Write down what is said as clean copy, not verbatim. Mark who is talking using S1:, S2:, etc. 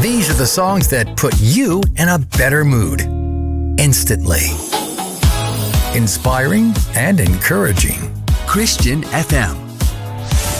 S1: These are the songs that put you in a better mood instantly. Inspiring and encouraging.
S2: Christian FM.